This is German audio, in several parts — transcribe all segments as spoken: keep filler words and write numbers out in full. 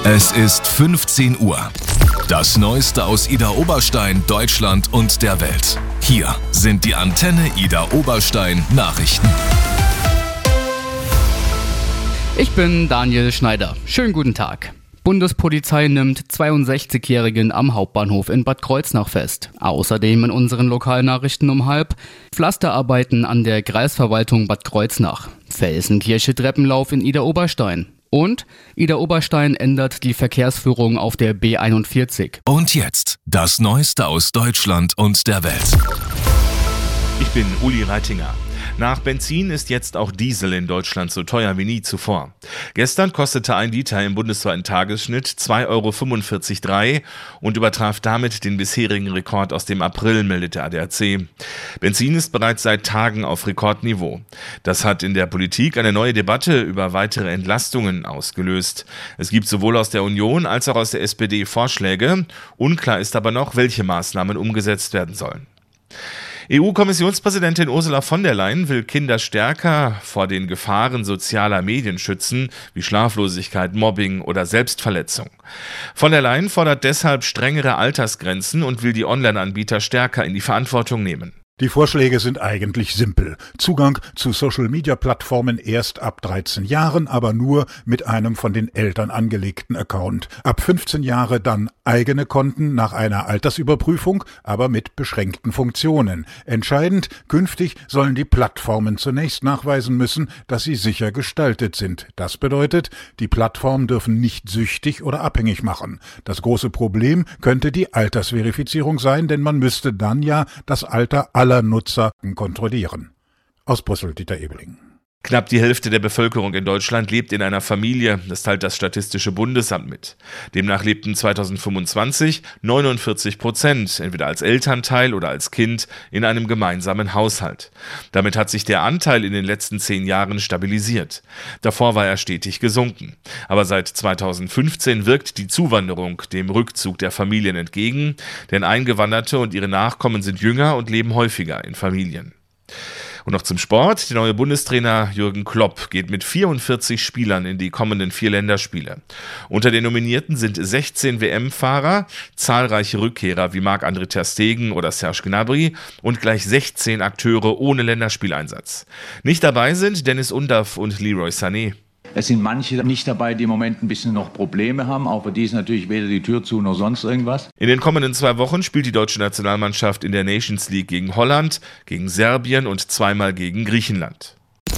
Es ist fünfzehn Uhr. Das Neueste aus Idar Oberstein, Deutschland und der Welt. Hier sind die Antenne Idar Oberstein Nachrichten. Ich bin Daniel Schneider. Schönen guten Tag. Bundespolizei nimmt zweiundsechzigjährigen am Hauptbahnhof in Bad Kreuznach fest. Außerdem in unseren Lokalnachrichten um halb Pflasterarbeiten an der Kreisverwaltung Bad Kreuznach. Felsenkirche Treppenlauf in Idar Oberstein. Und Idar Oberstein ändert die Verkehrsführung auf der B einundvierzig. Und jetzt das Neueste aus Deutschland und der Welt. Ich bin Uli Reitinger. Nach Benzin ist jetzt auch Diesel in Deutschland so teuer wie nie zuvor. Gestern kostete ein Liter im bundesweiten Tagesschnitt zwei Euro fünfundvierzig Komma drei und übertraf damit den bisherigen Rekord aus dem April, meldet der A D A C. Benzin ist bereits seit Tagen auf Rekordniveau. Das hat in der Politik eine neue Debatte über weitere Entlastungen ausgelöst. Es gibt sowohl aus der Union als auch aus der S P D Vorschläge. Unklar ist aber noch, welche Maßnahmen umgesetzt werden sollen. E U-Kommissionspräsidentin Ursula von der Leyen will Kinder stärker vor den Gefahren sozialer Medien schützen, wie Schlaflosigkeit, Mobbing oder Selbstverletzung. Von der Leyen fordert deshalb strengere Altersgrenzen und will die Online-Anbieter stärker in die Verantwortung nehmen. Die Vorschläge sind eigentlich simpel. Zugang zu Social-Media-Plattformen erst ab dreizehn Jahren, aber nur mit einem von den Eltern angelegten Account. Ab fünfzehn Jahre dann eigene Konten nach einer Altersüberprüfung, aber mit beschränkten Funktionen. Entscheidend, künftig sollen die Plattformen zunächst nachweisen müssen, dass sie sicher gestaltet sind. Das bedeutet, die Plattformen dürfen nicht süchtig oder abhängig machen. Das große Problem könnte die Altersverifizierung sein, denn man müsste dann ja das Alter aller Nutzer kontrollieren. Aus Brüssel, Dieter Ebeling. Knapp die Hälfte der Bevölkerung in Deutschland lebt in einer Familie, das teilt das Statistische Bundesamt mit. Demnach lebten zweitausendfünfundzwanzig neunundvierzig Prozent, entweder als Elternteil oder als Kind, in einem gemeinsamen Haushalt. Damit hat sich der Anteil in den letzten zehn Jahren stabilisiert. Davor war er stetig gesunken. Aber seit zweitausendfünfzehn wirkt die Zuwanderung dem Rückzug der Familien entgegen, denn Eingewanderte und ihre Nachkommen sind jünger und leben häufiger in Familien. Und noch zum Sport. Der neue Bundestrainer Jürgen Klopp geht mit vierundvierzig Spielern in die kommenden vier Länderspiele. Unter den Nominierten sind sechzehn W M-Fahrer, zahlreiche Rückkehrer wie Marc-André ter Stegen oder Serge Gnabry und gleich sechzehn Akteure ohne Länderspieleinsatz. Nicht dabei sind Dennis Undaff und Leroy Sané. Es sind manche nicht dabei, die im Moment ein bisschen noch Probleme haben, auch für die ist natürlich weder die Tür zu noch sonst irgendwas. In den kommenden zwei Wochen spielt die deutsche Nationalmannschaft in der Nations League gegen Holland, gegen Serbien und zweimal gegen Griechenland.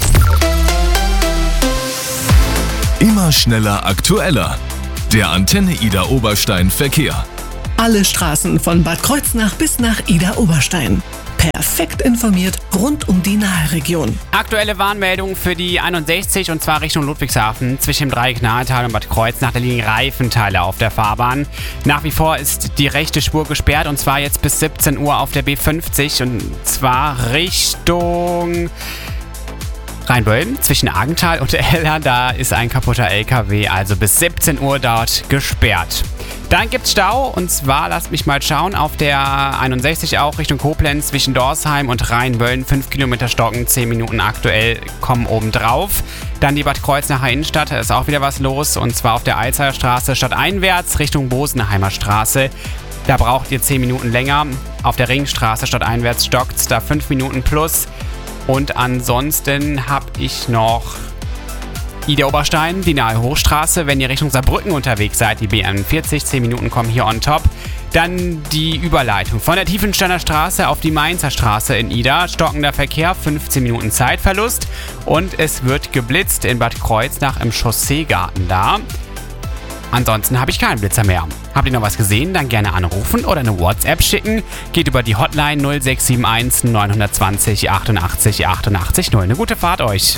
Immer schneller, aktueller. Der Antenne Idar Oberstein Verkehr. Alle Straßen von Bad Kreuznach bis nach Idar Oberstein. Perfekt informiert rund um die Nahe-Region. Aktuelle Warnmeldung für die einundsechzig und zwar Richtung Ludwigshafen zwischen dem Dreieck Nahetal und Bad Kreuznach. Da liegen Reifenteile auf der Fahrbahn. Nach wie vor ist die rechte Spur gesperrt und zwar jetzt bis siebzehn Uhr auf der B fünfzig und zwar Richtung Rheinböllen zwischen Argental und Eller. Da ist ein kaputter L K W, also bis siebzehn Uhr dort gesperrt. Dann gibt's Stau und zwar, lasst mich mal schauen, auf der einundsechzig auch Richtung Koblenz zwischen Dorsheim und Rheinböllen. fünf Kilometer Stocken, zehn Minuten aktuell kommen oben drauf. Dann die Bad Kreuznacher Innenstadt, da ist auch wieder was los und zwar auf der Alzheimer Straße stadteinwärts Richtung Bosenheimer Straße. Da braucht ihr zehn Minuten länger. Auf der Ringstraße stadteinwärts stockt's da fünf Minuten plus. Und ansonsten habe ich noch Idar Oberstein, die nahe Hochstraße, wenn ihr Richtung Saarbrücken unterwegs seid, die B einundvierzig, zehn Minuten kommen hier on top. Dann die Überleitung von der Tiefensteiner Straße auf die Mainzer Straße in Idar, stockender Verkehr, fünfzehn Minuten Zeitverlust und es wird geblitzt in Bad Kreuznach im Chausseegarten da. Ansonsten habe ich keinen Blitzer mehr. Habt ihr noch was gesehen? Dann gerne anrufen oder eine WhatsApp schicken. Geht über die Hotline null sechs sieben eins neun zwei null achtundachtzig achtundachtzig null. Eine gute Fahrt euch.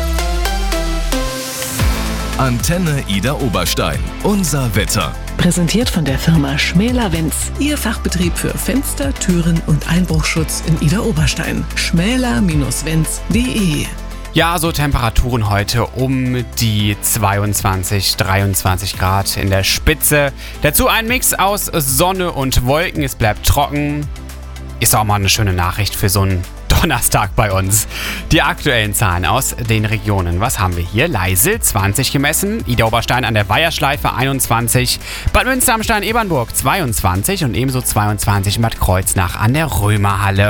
Antenne Idar Oberstein. Unser Wetter. Präsentiert von der Firma Schmäler-Wenz. Ihr Fachbetrieb für Fenster, Türen und Einbruchschutz in Idar Oberstein. schmäler Bindestrich wenz punkt de. Ja, so Temperaturen heute um die zweiundzwanzig, dreiundzwanzig Grad in der Spitze. Dazu ein Mix aus Sonne und Wolken. Es bleibt trocken. Ist auch mal eine schöne Nachricht für so einen Donnerstag bei uns. Die aktuellen Zahlen aus den Regionen. Was haben wir hier? Leisel zwanzig gemessen, Ida Oberstein an der Weiherschleife einundzwanzig, Bad Münster am Stein-Ebernburg zweiundzwanzig und ebenso zweiundzwanzig in Bad Kreuznach an der Römerhalle.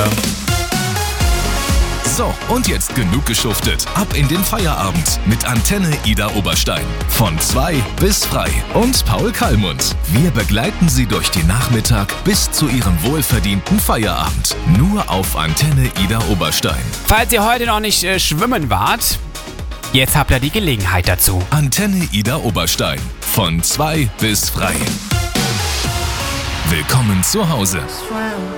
So, und jetzt genug geschuftet. Ab in den Feierabend mit Antenne Ida Oberstein. Von zwei bis frei. Und Paul Kallmund. Wir begleiten Sie durch den Nachmittag bis zu Ihrem wohlverdienten Feierabend. Nur auf Antenne Ida Oberstein. Falls ihr heute noch nicht äh, schwimmen wart, jetzt habt ihr die Gelegenheit dazu. Antenne Ida Oberstein. Von zwei bis frei. Willkommen zu Hause.